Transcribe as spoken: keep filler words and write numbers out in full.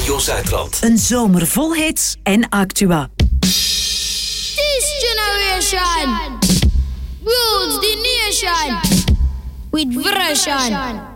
Radio Zuidland. Een zomer vol hits en actua. This generation rules the nation with version.